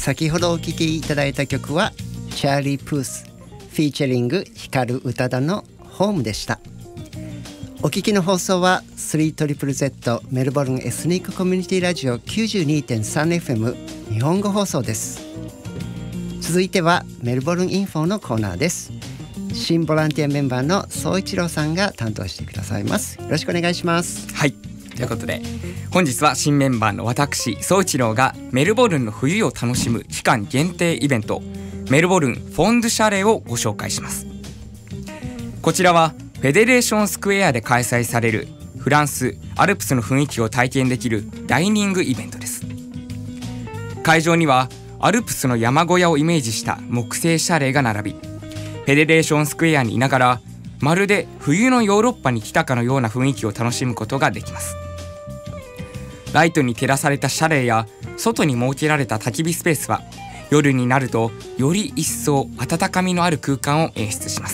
先ほどお聴きいただいた曲はチャーリー・プースフィーチャリング光宇多田のホームでした。お聞きの放送は 3ZZZ メルボルンエスニックコミュニティラジオ 92.3FM 日本語放送です。続いてはメルボルンインフォのコーナーです。新ボランティアメンバーの総一郎さんが担当してくださいます。よろしくお願いします。 はい、ということで本日は新メンバーの私総一郎がメルボルンの冬を楽しむ期間限定イベントメルボルンフォンドゥシャレをご紹介します。こちらはフェデレーションスクエアで開催されるフランスアルプスの雰囲気を体験できるダイニングイベントです。会場にはアルプスの山小屋をイメージした木製シャレが並び、フェデレーションスクエアにいながらまるで冬のヨーロッパに来たかのような雰囲気を楽しむことができます。ライトに照らされたシャレや外に設けられた焚き火スペースは夜になるとより一層温かみのある空間を演出します。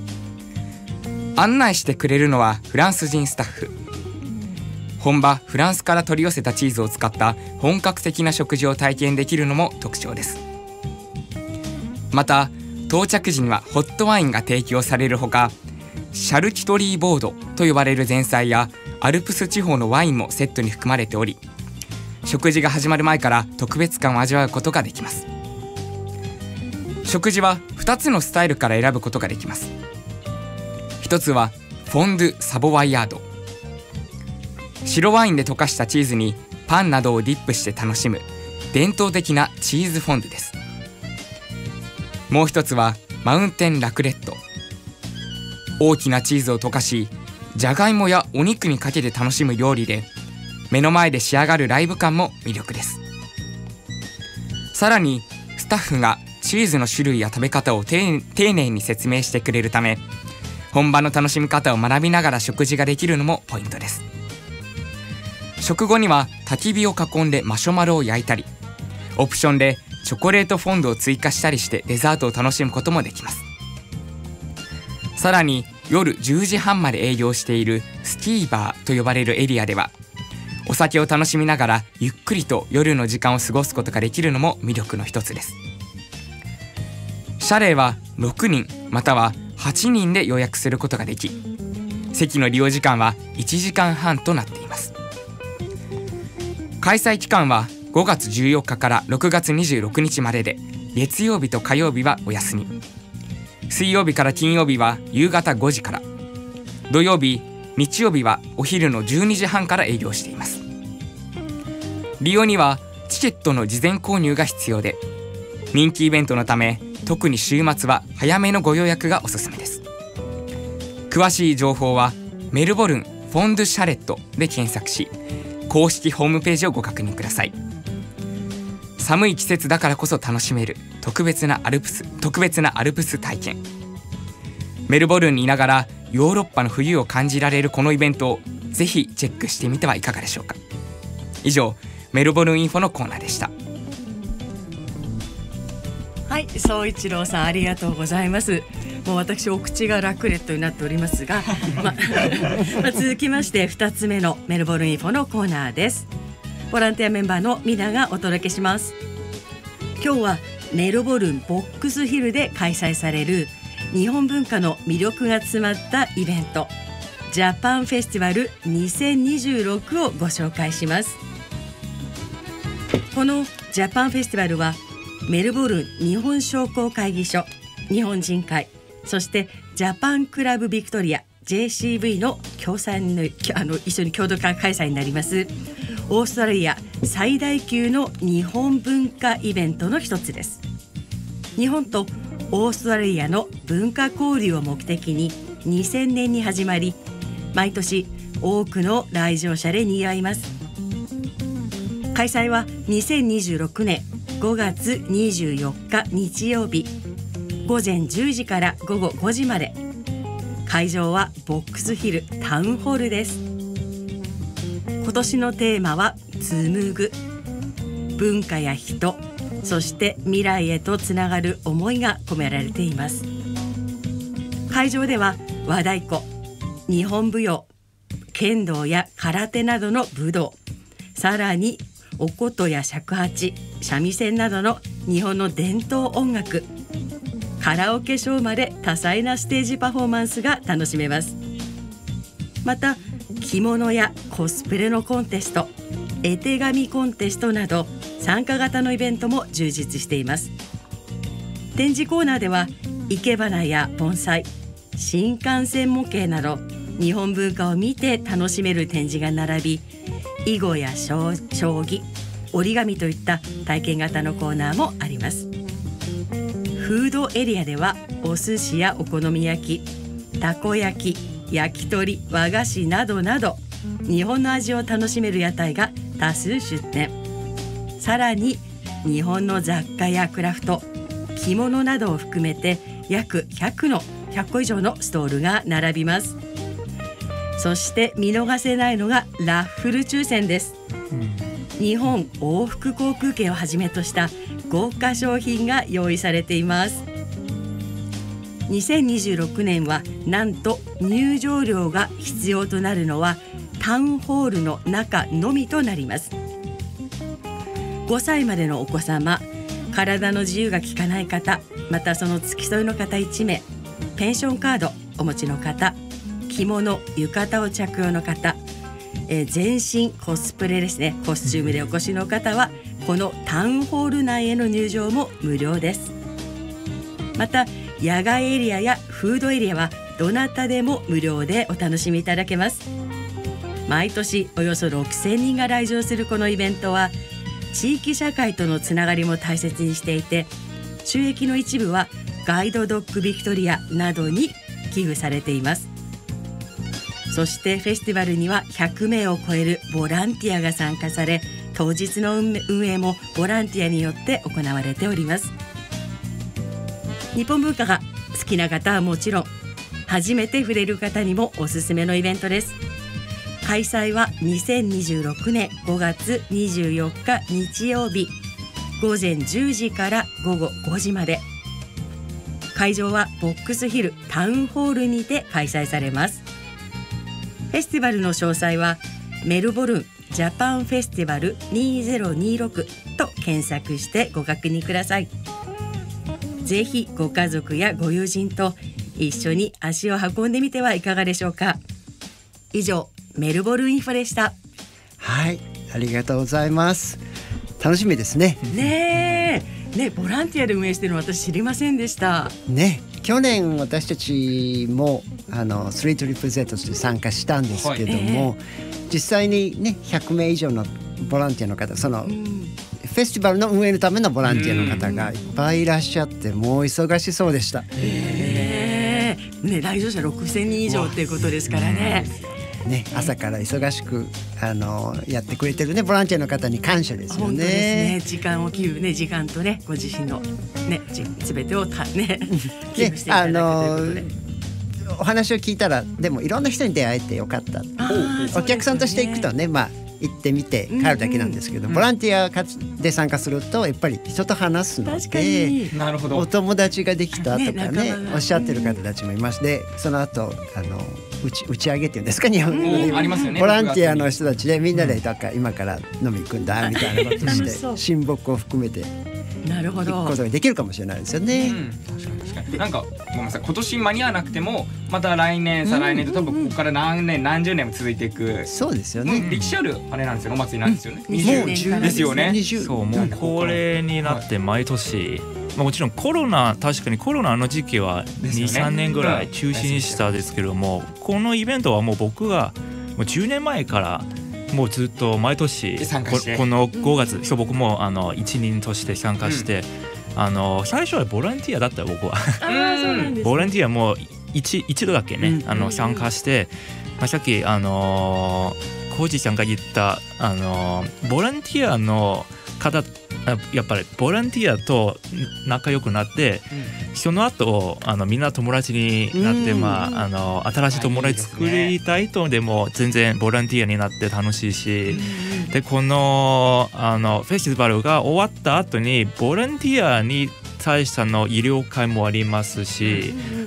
案内してくれるのはフランス人スタッフ。本場フランスから取り寄せたチーズを使った本格的な食事を体験できるのも特徴です。また到着時にはホットワインが提供されるほか、シャルキュトリーボードと呼ばれる前菜やアルプス地方のワインもセットに含まれており、食事が始まる前から特別感を味わうことができます。食事は2つのスタイルから選ぶことができます。一つはフォンドゥサボワイヤード、白ワインで溶かしたチーズにパンなどをディップして楽しむ伝統的なチーズフォンドゥです。もう一つはマウンテンラクレット、大きなチーズを溶かしじゃがいもやお肉にかけて楽しむ料理で、目の前で仕上がるライブ感も魅力です。さらにスタッフがチーズの種類や食べ方を丁寧に説明してくれるため、本場の楽しみ方を学びながら食事ができるのもポイントです。食後には焚き火を囲んでマシュマロを焼いたり、オプションでチョコレートフォンドを追加したりしてデザートを楽しむこともできます。さらに夜10時半まで営業しているスキーバーと呼ばれるエリアでは、お酒を楽しみながらゆっくりと夜の時間を過ごすことができるのも魅力の一つです。シャレは6人または8人で予約することができ、席の利用時間は1時間半となっています。開催期間は5月14日から6月26日までで、月曜日と火曜日はお休み、水曜日から金曜日は夕方5時から、土曜日日曜日はお昼の12時半から営業しています。利用にはチケットの事前購入が必要で、人気イベントのため特に週末は早めのご予約がおすすめです。詳しい情報はメルボルンフォンドゥシャレットで検索し、公式ホームページをご確認ください。寒い季節だからこそ楽しめる特別なアルプス体験。メルボルンにいながらヨーロッパの冬を感じられるこのイベントをぜひチェックしてみてはいかがでしょうか。以上、メルボルンインフォのコーナーでした。 はい、総一郎さんありがとうございます。もう私お口がラクレットになっておりますが、続きまして2つ目のメルボルンインフォのコーナーです。ボランティアメンバーのミナがお届けします。今日はメルボルンボックスヒルで開催される日本文化の魅力が詰まったイベント、ジャパンフェスティバル2026をご紹介します。このジャパンフェスティバルはメルボルン日本商工会議所、日本人会、そしてジャパンクラブビクトリア JCV の共催の一緒に共同開催になりますオーストラリア最大級の日本文化イベントの一つです。日本とオーストラリアの文化交流を目的に2000年に始まり、毎年多くの来場者で賑わいます。開催は2026年5月24日日曜日午前10時から午後5時まで。会場はボックスヒルタウンホールです。今年のテーマは紡ぐ、文化や人、そして未来へとつながる思いが込められています。会場では和太鼓、日本舞踊、剣道や空手などの武道、さらにお琴や尺八、三味線などの日本の伝統音楽、カラオケショーまで多彩なステージパフォーマンスが楽しめます。また着物やコスプレのコンテスト、絵手紙コンテストなど参加型のイベントも充実しています。展示コーナーでは生け花や盆栽、新幹線模型など日本文化を見て楽しめる展示が並び、囲碁や将棋、折り紙といった体験型のコーナーもあります。フードエリアではお寿司やお好み焼き、たこ焼き、焼き鳥、和菓子などなど日本の味を楽しめる屋台が多数出店。さらに日本の雑貨やクラフト、着物などを含めて約100個以上のストールが並びます。そして見逃せないのがラッフル抽選です。日本往復航空券をはじめとした豪華商品が用意されています。2026年はなんと入場料が必要となるのはタウンホールの中のみとなります。5歳までのお子様、体の自由が利かない方、またその付き添いの方1名、ペンションカードお持ちの方、着物浴衣を着用の方、全身コスプレですね、コスチュームでお越しの方はこのタウンホール内への入場も無料です。また野外エリアやフードエリアはどなたでも無料でお楽しみいただけます。毎年およそ6000人が来場するこのイベントは地域社会とのつながりも大切にしていて、収益の一部はガイドドッグビクトリアなどに寄付されています。そしてフェスティバルには100名を超えるボランティアが参加され、当日の運営もボランティアによって行われております。日本文化が好きな方はもちろん、初めて触れる方にもおすすめのイベントです。開催は2026年5月24日日曜日午前10時から午後5時まで。会場はボックスヒルタウンホールにて開催されます。フェスティバルの詳細はメルボルンジャパンフェスティバル2026と検索してご確認ください。ぜひご家族やご友人と一緒に足を運んでみてはいかがでしょうか。以上メルボルンインフォでした。 はい、ありがとうございます。楽しみですね。 ねえ、ボランティアで運営しているの私知りませんでしたね。去年私たちも3ZZZ として参加したんですけども、実際にね100名以上のボランティアの方、そのフェスティバルの運営のためのボランティアの方がいっぱいいらっしゃって、もう忙しそうでした。 ね、来場者6000人以上っていうことですからね。 朝から忙しくやってくれてるねボランティアの方に感謝ですよね。 本当ですね。時間を寄付ね、時間とね、ご自身のね全てを寄付していただくということで。 お話を聞いたら、でもいろんな人に出会えてよかった。お客さんとして行くとね、行ってみて帰るだけなんですけど、ボランティアで参加するとやっぱり人と話すので、 なるほど、 お友達ができたとかねおっしゃってる方たちもいます。でその後打ち上げっていうんですか、日本語でありますよね。 ボランティアの人たちでみんなで今から飲み行くんだみたいなことして親睦を含めて行くことができるかもしれないですよね。 確かになんかごめんなさい、今年間に合わなくてもまた来年再来年と多分ここから何十年も続いていく。 そうですよね。 歴史あるあれなんですよ、お祭りなんですよね。 20年からですよね。 そう、もう恒例になって毎年、もちろん確かにコロナの時期は 2,3 年ぐらい中止にしたんですけども、このイベントはもう僕がもう10年前からもうずっと毎年この5月、僕も一人として参加して、最初はボランティアだったよ僕は。ボランティアも一度だけね参加して、さっきコージちゃんが言ったボランティアの方、やっぱりボランティアと仲良くなって、その後みんな友達になって、新しい友達作りたいとでも全然ボランティアになって楽しいし、でこのフェスティバルが終わった後にボランティアに対しての医療会もありますし、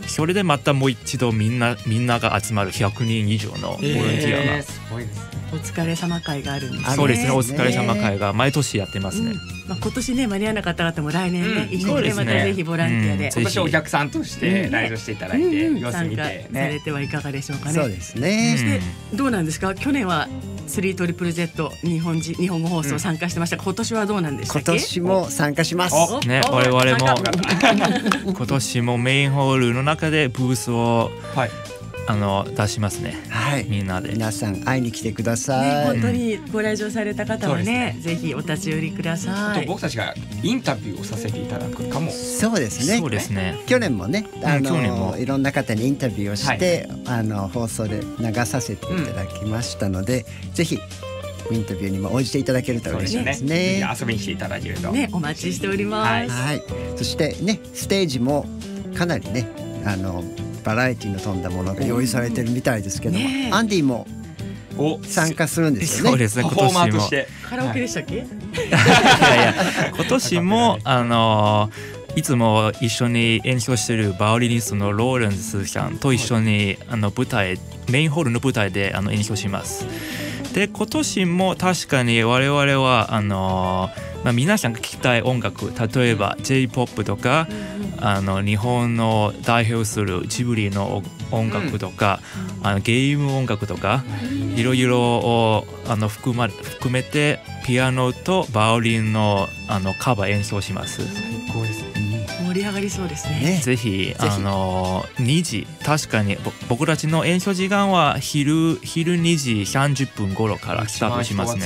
それでまたもう一度みんなが集まる100人以上のボランティアが、 すごいですね。 お疲れ様会があるんですね。 そうですね、お疲れ様会が毎年やってますね。 今年ね間に合わなかった方も来年ね、一緒にねまそうですねたぜひボランティアで、 今年お客さんとして来場していただいて、様子見参加てされね。 てはいかがでしょうかね。 そうですね。 でどうなんですか、去年は 3ZZZ 日本語放送参加してましたが、今年はどうなんでしたっけ？ 今年も参加します。 ね、我々も今年もメインホールの中でブースをはい。 出しますね。 はい。 みんなで。 皆さん会いに来てくだね、 さい。 本当にご来場された方はね、ぜひお立ち寄りください。 僕たちがインタビューをさせていただくかも。 そうですね。 そうですね。 去年もね、 去年もいろんな方にインタビューをして、放送で流させていただきましたので、ぜひインタビューにも応じていただけると嬉しいですね。 遊びに来ていただけると。 ね、お待ちしております。 はい。そしてね、ステージもかなりね、バラエティの飛んだものが用意されてるみたいですけども、アンディも参加するんですよね。 そうですね。 パフォーマーとして。 カラオケでしたっけ？ いや今年もいつも一緒に演奏しているバイオリニストのローレンスさんと一緒にメインホールの舞台で演奏します。で今年も確かに我々は皆さんが聴きたい音楽、例えば J-POP とか日本の代表するジブリの音楽とか、ゲーム音楽とかいろいろを含めてピアノとバイオリンのカバー演奏します。 最高ですね。 盛り上がりそうですね。 ぜひ2時、確かに僕たちの演奏時間は昼2時30分頃からスタートしますね。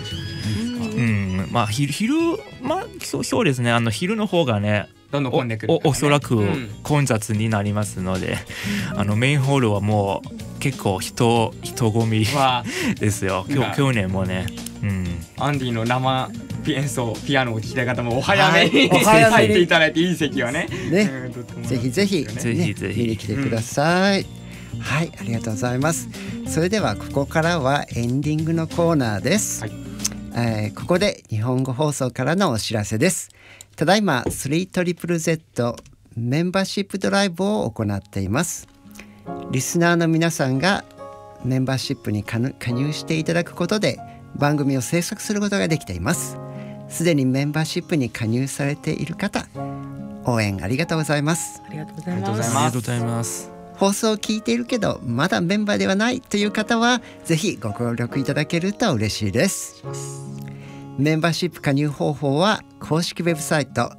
まあそうですね。昼の方がね、 どんどん混んでくるからね。 おそらく混雑になりますので、メインホールはもう結構人混みですよ。去年もね。 アンディの生演奏ピアノを聴きたい方もお早めに入っていただいて、いい席はね。 ぜひぜひ見に来てください。はい、ありがとうございます。それではここからはエンディングのコーナーです。ここで日本語放送からのお知らせです。ただいま 3ZZZ メンバーシップドライブを行っています。リスナーの皆さんがメンバーシップに加入していただくことで番組を制作することができています。すでにメンバーシップに加入されている方、応援ありがとうございます。 ありがとうございます。ありがとうございます。 放送を聞いているけどまだメンバーではないという方はぜひご協力いただけると嬉しいです。メンバーシップ加入方法は公式ウェブサイト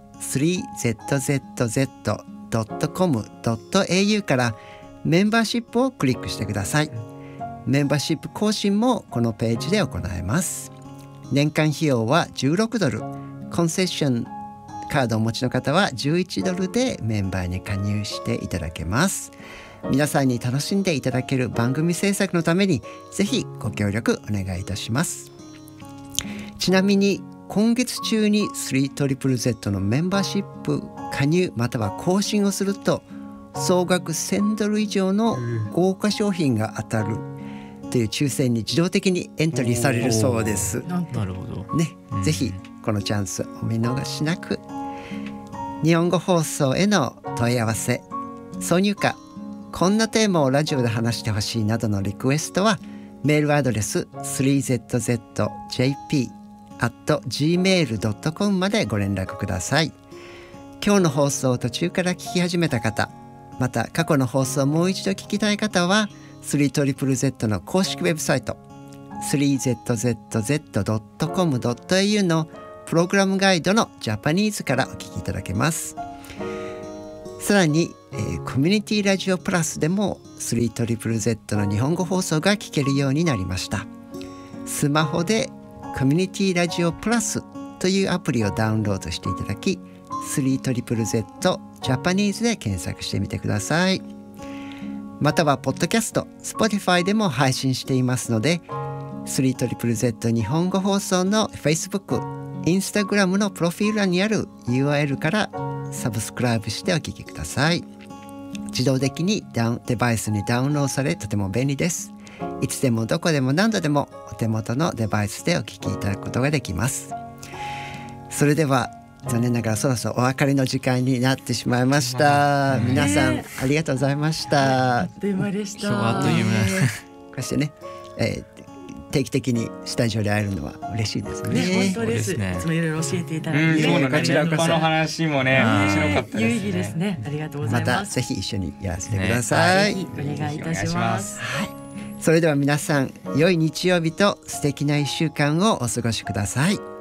3zzz.com.au からメンバーシップをクリックしてください。メンバーシップ更新もこのページで行えます。年間費用は16ドル、コンセッションカードをお持ちの方は11ドルでメンバーに加入していただけます。皆さんに楽しんでいただける番組制作のためにぜひご協力お願いいたします。ちなみに今月中に 3ZZZ のメンバーシップ加入または更新をすると総額1000ドル以上の豪華商品が当たるという抽選に自動的にエントリーされるそうです。 なるほどね、ぜひこのチャンスお見逃しなく。日本語放送への問い合わせ、挿入歌、こんなテーマをラジオで話してほしいなどのリクエストはメールアドレス 3zzjp@gmail.com までご連絡ください。今日の放送を途中から聞き始めた方、また過去の放送をもう一度聞きたい方は 3ZZZ の公式ウェブサイト 3zzz.com.au のプログラムガイドのジャパニーズからお聞きいただけます。さらに、コミュニティラジオプラスでも 3ZZZ の日本語放送が聞けるようになりました。スマホでコミュニティラジオプラスというアプリをダウンロードしていただき 3ZZZ ジャパニーズで検索してみてください。またはポッドキャスト Spotify でも配信していますので 3ZZZ 日本語放送の Facebook、Instagram のプロフィール欄にある URL からサブスクライブしてお聞きください。自動的にデバイスにダウンロードされとても便利です。いつでもどこでも何度でもお手元のデバイスでお聞きいただくことができます。それでは残念ながらそろそろお別れの時間になってしまいました。皆さんありがとうございました。 あっという間でした。 今日はあっという間こうしてね、定期的にスタジオで会えるのは嬉しいですね。 ね、本当です。 そうですねいつもいろいろ教えていただいて、 そうなんこちらこそこの話もね面白かったですね。 有意義ですね。ありがとうござまいます。 たぜひ一緒にやらせてください。 ぜひお願いいたします。 それでは皆さん良い日曜日と素敵な1週間をお過ごしください。